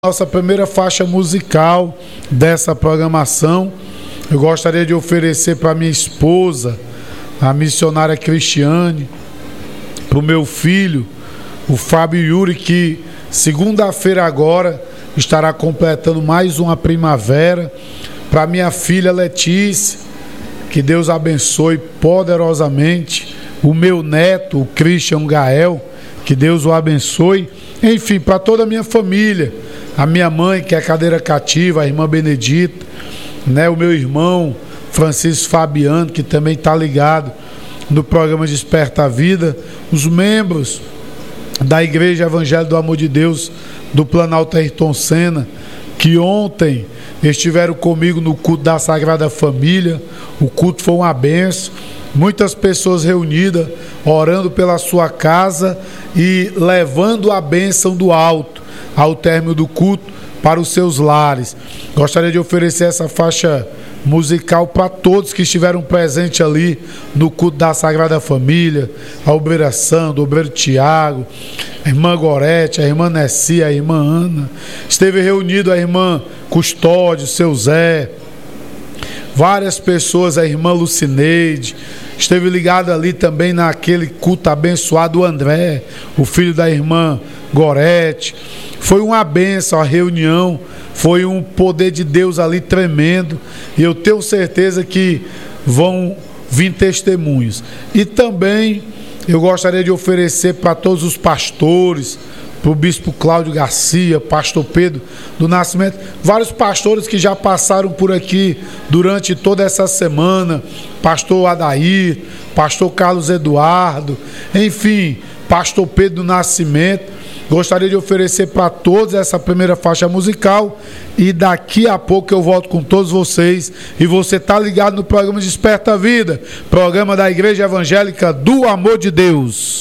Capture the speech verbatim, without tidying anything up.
Nossa primeira faixa musical dessa programação, eu gostaria de oferecer para minha esposa, a missionária Cristiane, para o meu filho, o Fábio Yuri, que segunda-feira agora estará completando mais uma primavera, para minha filha Letícia, que Deus abençoe poderosamente, o meu neto, o Christian Gael, que Deus o abençoe, enfim, para toda a minha família, a minha mãe, que é cadeira cativa, a irmã Benedita, né, o meu irmão Francisco Fabiano, que também está ligado no programa Desperta a Vida, os membros da Igreja Evangelho do Amor de Deus do Planalto Ayrton Senna, que ontem estiveram comigo no culto da Sagrada Família. O culto foi uma benção, muitas pessoas reunidas, orando pela sua casa e levando a bênção do alto ao término do culto para os seus lares. Gostaria de oferecer essa faixa musical para todos que estiveram presentes ali no culto da Sagrada Família, a obreira Sandra, o obreiro Tiago, a irmã Gorete, a irmã Nessia, a irmã Ana, esteve reunido a irmã Custódio, o seu Zé, várias pessoas, a irmã Lucineide, esteve ligado ali também naquele culto abençoado o André, o filho da irmã Gorete. Foi uma bênção a reunião, foi um poder de Deus ali tremendo, e eu tenho certeza que vão vir testemunhos. E também eu gostaria de oferecer para todos os pastores, para o bispo Cláudio Garcia, pastor Pedro do Nascimento, vários pastores que já passaram por aqui durante toda essa semana, pastor Adair, pastor Carlos Eduardo, enfim, pastor Pedro do Nascimento. Gostaria de oferecer para todos essa primeira faixa musical, e daqui a pouco eu volto com todos vocês, e você está ligado no programa Desperta a Vida, programa da Igreja Evangélica do Amor de Deus.